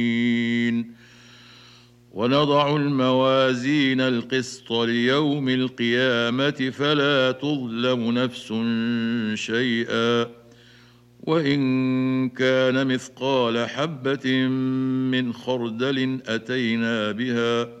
ونضع الموازين القسط ليوم القيامة فلا تظلم نفس شيئا وإن كان مثقال حبة من خردل أتينا بها